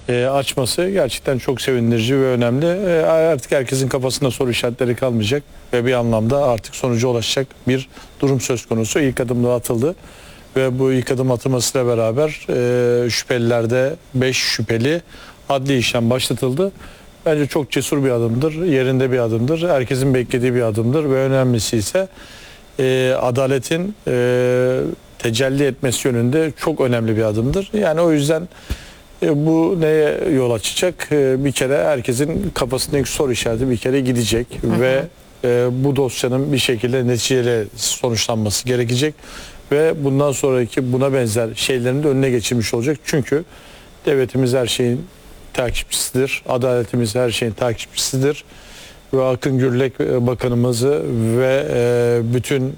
açması gerçekten çok sevindirici ve önemli. Artık herkesin kafasında soru işaretleri kalmayacak ve bir anlamda artık sonuca ulaşacak bir durum söz konusu. İlk adım da atıldı ve bu ilk adım atılmasıyla beraber şüphelilerde 5 şüpheli adli işlem başlatıldı. Bence çok cesur bir adımdır, yerinde bir adımdır, herkesin beklediği bir adımdır ve önemlisi ise adaletin tecelli etmesi yönünde çok önemli bir adımdır. Yani o yüzden bu neye yol açacak? Bir kere herkesin kafasındaki soru işareti bir kere gidecek ve bu dosyanın bir şekilde neticeyle sonuçlanması gerekecek ve bundan sonraki buna benzer şeylerin de önüne geçilmiş olacak. Çünkü devletimiz her şeyin takipçisidir, adaletimiz her şeyin takipçisidir. Ve Akın Gürlek Bakanımızı ve bütün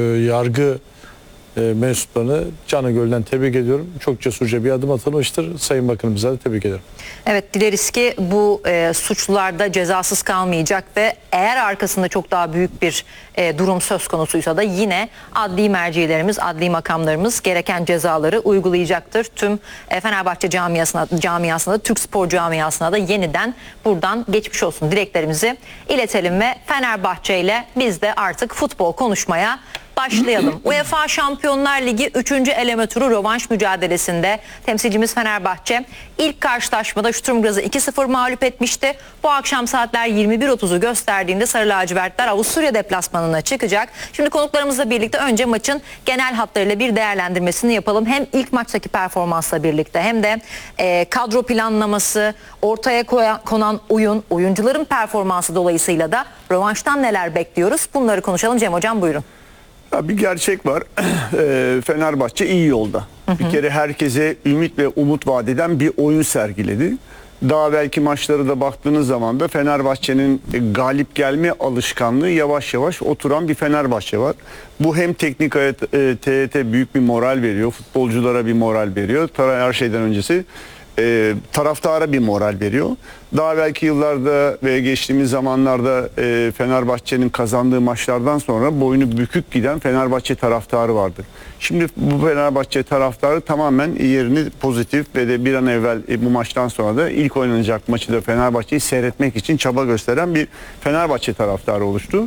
yargı mensuplarını canı gölden tebrik ediyorum. Çok cesurca bir adım atılmıştır. Sayın Bakanımıza da tebrik ederim. Evet, dileriz ki bu suçlular da cezasız kalmayacak ve eğer arkasında çok daha büyük bir durum söz konusuysa da yine adli mercilerimiz, adli makamlarımız gereken cezaları uygulayacaktır. Tüm Fenerbahçe camiasına da, Türk spor camiasına da yeniden buradan geçmiş olsun dileklerimizi iletelim ve Fenerbahçe ile biz de artık futbol konuşmaya başlayalım. UEFA Şampiyonlar Ligi 3. eleme turu rövanş mücadelesinde temsilcimiz Fenerbahçe ilk karşılaşmada Sturm Graz'ı 2-0 mağlup etmişti. Bu akşam saatler 21.30'u gösterdiğinde Sarı Lacivertler Avusturya deplasmanına çıkacak. Şimdi konuklarımızla birlikte önce maçın genel hatlarıyla bir değerlendirmesini yapalım. Hem ilk maçtaki performansla birlikte hem de kadro planlaması, ortaya konan oyun, oyuncuların performansı dolayısıyla da rövanştan neler bekliyoruz? Bunları konuşalım. Cem Hocam buyurun. Bir gerçek var. Fenerbahçe iyi yolda. Bir kere herkese ümit ve umut vaat eden bir oyun sergiledi. Daha belki maçlara da baktığınız zaman da Fenerbahçe'nin galip gelme alışkanlığı yavaş yavaş oturan bir Fenerbahçe var. Bu hem teknik TYT büyük bir moral veriyor, futbolculara bir moral veriyor. Her şeyden öncesi taraftara bir moral veriyor. Daha belki yıllarda ve geçtiğimiz zamanlarda Fenerbahçe'nin kazandığı maçlardan sonra boynu bükük giden Fenerbahçe taraftarı vardı. Şimdi bu Fenerbahçe taraftarı tamamen yerini pozitif ve de bir an evvel bu maçtan sonra da ilk oynanacak maçı da Fenerbahçe'yi seyretmek için çaba gösteren bir Fenerbahçe taraftarı oluştu.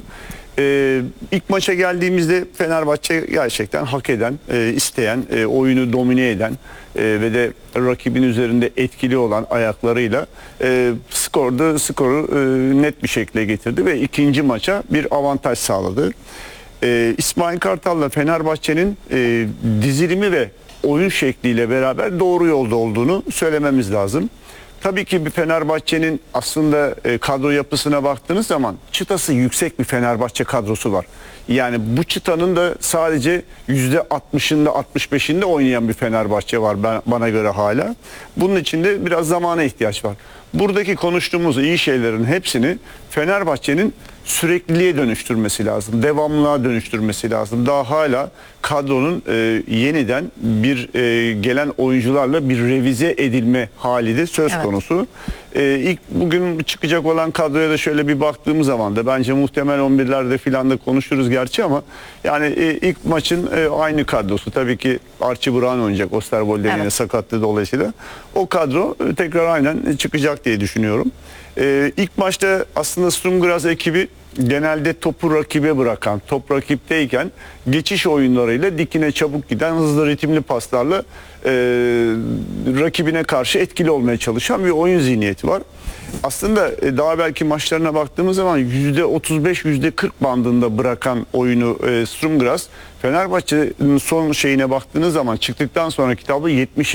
İlk maça geldiğimizde Fenerbahçe gerçekten hak eden, isteyen, oyunu domine eden ve de rakibin üzerinde etkili olan ayaklarıyla skoru net bir şekilde getirdi ve ikinci maça bir avantaj sağladı. İsmail Kartal'la Fenerbahçe'nin dizilimi ve oyun şekliyle beraber doğru yolda olduğunu söylememiz lazım. Tabii ki bir Fenerbahçe'nin aslında kadro yapısına baktığınız zaman çıtası yüksek bir Fenerbahçe kadrosu var. Yani bu çıtanın da sadece %60'ında 65'inde oynayan bir Fenerbahçe var bana göre hala. Bunun için de biraz zamana ihtiyaç var. Buradaki konuştuğumuz iyi şeylerin hepsini Fenerbahçe'nin sürekliliğe dönüştürmesi lazım. Devamlılığa dönüştürmesi lazım. Daha hala kadronun yeniden bir gelen oyuncularla bir revize edilme hali de söz konusu. İlk bugün çıkacak olan kadroya da şöyle bir baktığımız zaman da bence muhtemel 11'lerde filan da konuşuruz gerçi ama yani ilk maçın aynı kadrosu. Tabii ki Archie Brown oynayacak Osterwolde yine sakatlığı dolayısıyla. O kadro tekrar aynen çıkacak diye düşünüyorum. İlk maçta aslında Sturm Graz ekibi genelde topu rakibe bırakan, top rakipteyken geçiş oyunlarıyla dikine çabuk giden hızlı ritimli paslarla rakibine karşı etkili olmaya çalışan bir oyun zihniyeti var. Aslında daha belki maçlarına baktığımız zaman %35, %40 bandında bırakan oyunu Sturm Graz, Fenerbahçe'nin son şeyine baktığınız zaman çıktıktan sonra kitabı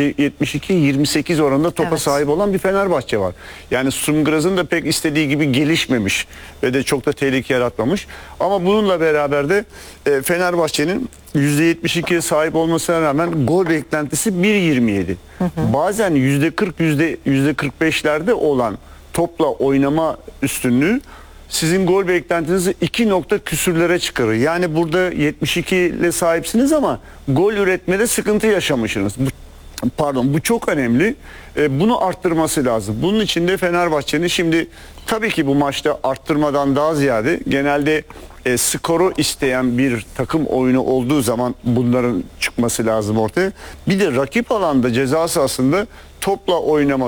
72-28 oranında topa sahip olan bir Fenerbahçe var. Yani Sturm Graz'ın da pek istediği gibi gelişmemiş ve de çok da tehlike yaratmamış. Ama bununla beraber de Fenerbahçe'nin %72'ye sahip olmasına rağmen gol beklentisi 1.27. Bazen %40, %45'lerde olan topla oynama üstünlüğü sizin gol beklentinizi 2 nokta küsürlere çıkarır. Yani burada 72 ile sahipsiniz ama gol üretmede sıkıntı yaşamışsınız. Bu çok önemli. Bunu arttırması lazım. Bunun için de Fenerbahçe'nin şimdi tabii ki bu maçta arttırmadan daha ziyade genelde skoru isteyen bir takım oyunu olduğu zaman bunların çıkması lazım ortaya. Bir de rakip alanda ceza sahasında topla oynama